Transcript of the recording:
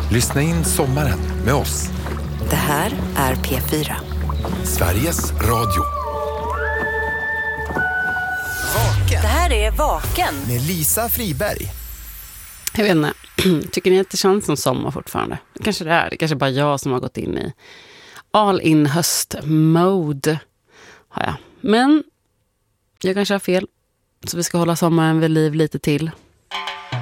Lyssna in sommaren med oss. Det här är P4. Sveriges Radio. Vaken. Det här är Vaken. Med Lisa Friberg. Jag vet inte, tycker ni att det känns som sommar fortfarande? Kanske det är. Det kanske bara jag som har gått in i all in höst-mode. Men jag kanske har fel. Så vi ska hålla sommaren vid liv lite till.